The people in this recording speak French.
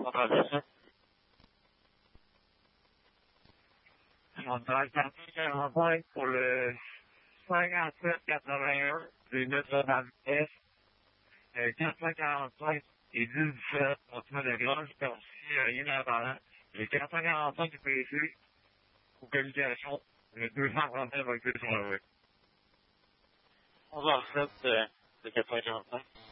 Entendu ça. On va partir 45 pour le 5781 du Notre-Dame-Est. 445 et 17 en chemin de Grange, perçu rien d'apparent. Le 445 du PC, aux communications, le 231 va être sur la route. 11h07 de 445.